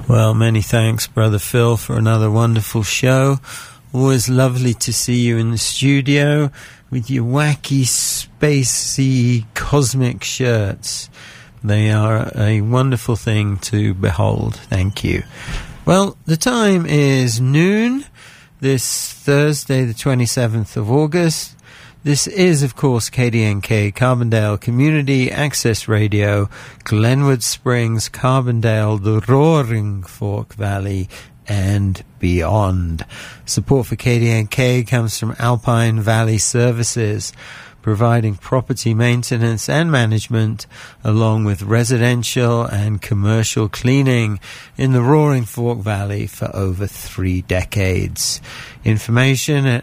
Well, many thanks, Brother Phil, for another wonderful show. Always lovely to see you in the studio with your wacky, spacey, cosmic shirts. They are a wonderful thing to behold. Thank you. Well, the time is noon, this Thursday, the 27th of August. This is, of course, KDNK, Carbondale Community Access Radio, Glenwood Springs, Carbondale, the Roaring Fork Valley, and beyond. Support for KDNK comes from Alpine Valley Services, providing property maintenance and management along with residential and commercial cleaning in the Roaring Fork Valley for over 3 decades. Information at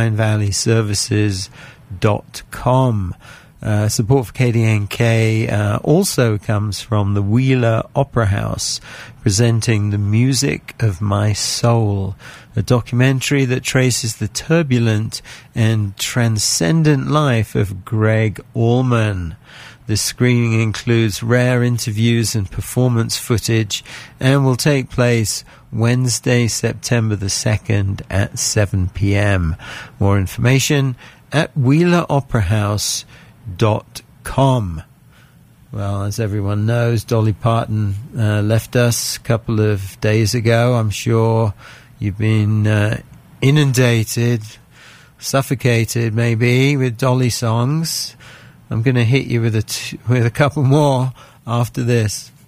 alpinevalleyservices.com. Support for KDNK also comes from the Wheeler Opera House, presenting The Music of My Soul, a documentary that traces the turbulent and transcendent life of Greg Allman. This screening includes rare interviews and performance footage and will take place Wednesday, September the 2nd at 7 p.m. More information at wheeleroperahouse.com. Well, as everyone knows, Dolly Parton left us a couple of days ago. I'm sure you've been inundated, suffocated maybe, with Dolly songs. I'm going to hit you with a couple more after this.